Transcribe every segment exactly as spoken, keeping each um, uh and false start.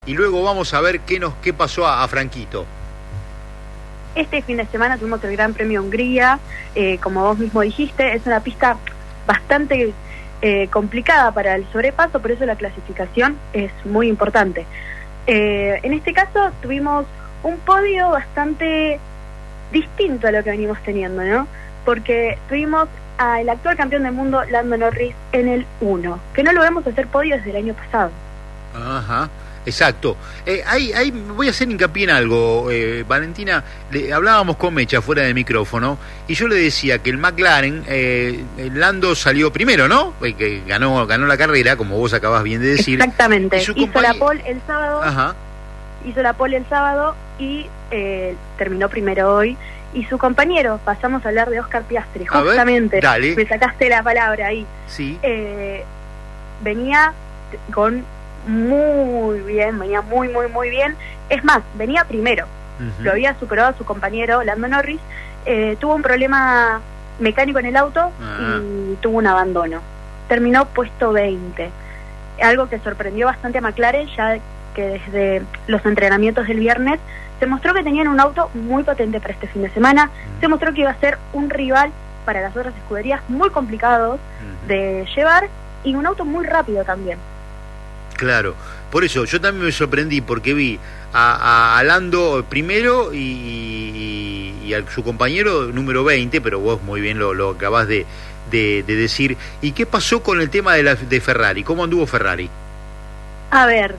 Y luego vamos a ver qué nos qué pasó a, a Franquito. Este fin de semana tuvimos el Gran Premio Hungría, eh, como vos mismo dijiste, es una pista bastante eh, complicada para el sobrepaso, por eso la clasificación es muy importante. Eh, en este caso tuvimos un podio bastante distinto a lo que venimos teniendo, ¿no? Porque tuvimos al actual campeón del mundo, Lando Norris, en el uno, que no lo vemos hacer podio desde el año pasado. Ajá. Exacto. Eh, ahí, ahí voy a hacer hincapié en algo, eh, Valentina. Le, hablábamos con Mecha fuera de micrófono y yo le decía que el McLaren, eh, el Lando salió primero, ¿no? Eh, que ganó ganó la carrera, como vos acabás bien de decir. Exactamente. Hizo compañ... la pole el sábado. Ajá. Hizo la pole el sábado y eh, terminó primero hoy. Y su compañero, pasamos a hablar de Oscar Piastri, justamente. A ver, dale. Me sacaste la palabra ahí. Sí. Eh, venía con muy bien, venía muy, muy, muy bien. Es más, venía primero. Uh-huh. Lo había superado a su compañero, Lando Norris. Eh, tuvo un problema mecánico en el auto uh-huh. y tuvo un abandono. Terminó puesto veinte. Algo que sorprendió bastante a McLaren, ya que desde los entrenamientos del viernes se mostró que tenían un auto muy potente para este fin de semana. Uh-huh. Se mostró que iba a ser un rival para las otras escuderías muy complicados uh-huh. de llevar y un auto muy rápido también. Claro, por eso yo también me sorprendí porque vi a, a Lando primero y, y, y a su compañero número veinte, pero vos muy bien lo, lo acabás de, de, de decir. ¿Y qué pasó con el tema de, la, de Ferrari? ¿Cómo anduvo Ferrari? A ver,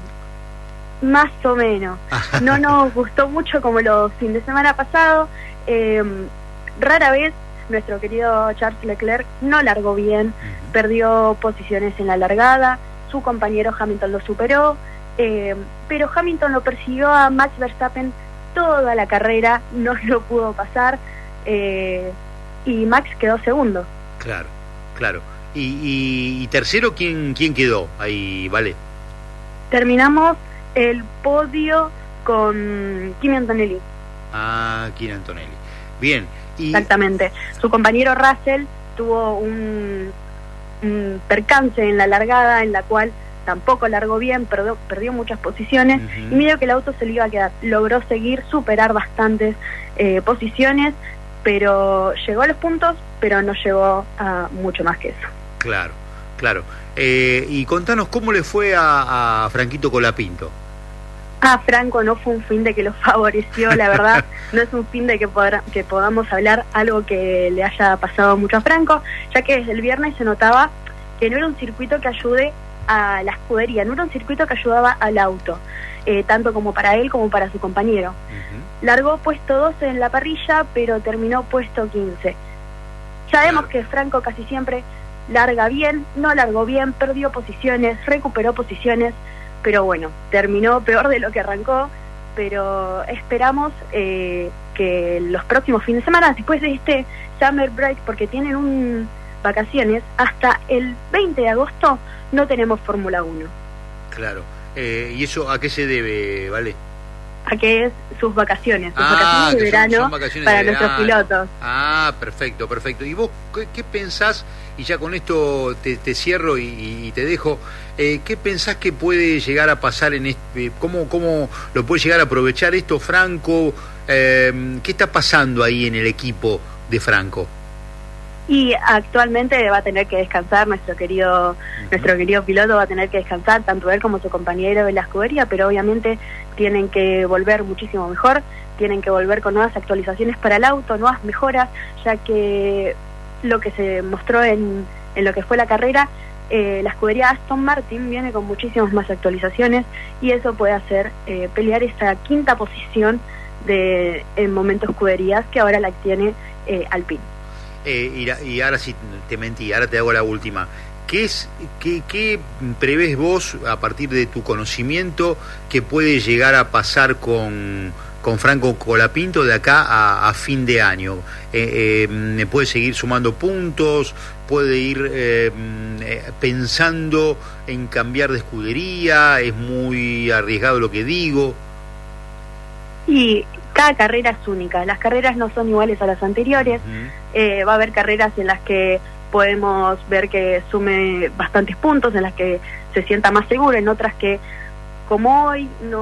más o menos. No nos gustó mucho como los fines de semana pasado. Eh, rara vez nuestro querido Charles Leclerc no largó bien, uh-huh. perdió posiciones en la largada. Su compañero Hamilton lo superó, eh, pero Hamilton lo persiguió a Max Verstappen toda la carrera, no lo pudo pasar, eh, y Max quedó segundo. Claro, claro. ¿Y, y, y tercero quién quién quedó ahí, vale? Terminamos el podio con Kimi Antonelli. Ah, Kimi Antonelli. Bien. Y... Exactamente. Su compañero Russell tuvo un... un percance en la largada en la cual tampoco largó bien, perdió, perdió muchas posiciones uh-huh. y medio que el auto se le iba a quedar. Logró seguir, superar bastantes eh, posiciones, pero llegó a los puntos, pero no llegó a mucho más que eso. Claro, claro. Eh, y contanos cómo le fue a, a Franquito Colapinto. Ah, Franco, no fue un fin de que lo favoreció, la verdad. No es un fin de que, podrá, que podamos hablar algo que le haya pasado mucho a Franco, ya que desde el viernes se notaba que no era un circuito que ayude a la escudería, no era un circuito que ayudaba al auto, eh, tanto como para él como para su compañero. Uh-huh. Largó puesto doce en la parrilla, pero terminó puesto quince. Sabemos claro. que Franco casi siempre larga bien, no largó bien, perdió posiciones, recuperó posiciones, pero bueno, terminó peor de lo que arrancó, pero esperamos eh, que los próximos fines de semana, después de este Summer Break, porque tienen un vacaciones, hasta el veinte de agosto no tenemos Fórmula uno. Claro, eh, ¿y eso a qué se debe, Vale? A que es sus vacaciones, sus ah, vacaciones de verano son, son vacaciones para de nuestros verano. pilotos. Ah, perfecto, perfecto. ¿Y vos qué, qué pensás? Y ya con esto te, te cierro y, y te dejo. Eh, ¿Qué pensás que puede llegar a pasar en este? ¿Cómo, cómo lo puede llegar a aprovechar esto Franco? Eh, ¿Qué está pasando ahí en el equipo de Franco? Y actualmente va a tener que descansar nuestro querido uh-huh. nuestro querido piloto, va a tener que descansar, tanto él como su compañero de la escudería, pero obviamente tienen que volver muchísimo mejor, tienen que volver con nuevas actualizaciones para el auto, nuevas mejoras, ya que lo que se mostró en, en lo que fue la carrera, eh, la escudería Aston Martin viene con muchísimas más actualizaciones y eso puede hacer eh, pelear esa quinta posición de en momento escuderías que ahora la tiene eh, Alpine. Eh, y, y ahora sí te mentí, ahora te hago la última. ¿Qué es, qué, qué prevés vos a partir de tu conocimiento que puede llegar a pasar con, con Franco Colapinto de acá a, a fin de año? Eh, eh, ¿Puede seguir sumando puntos? ¿Puede ir eh, pensando en cambiar de escudería? ¿Es muy arriesgado lo que digo? Y cada carrera es única, las carreras no son iguales a las anteriores. Uh-huh. eh, va a haber carreras en las que podemos ver que sume bastantes puntos, en las que se sienta más seguro, en otras que como hoy no